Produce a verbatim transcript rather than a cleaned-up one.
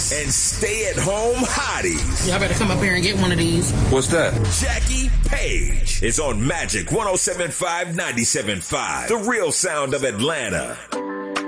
and stay-at-home hotties. Y'all better come up here and get one of these. What's that? Jackie Page is on Magic one oh seven point five, ninety-seven point five, the real sound of Atlanta.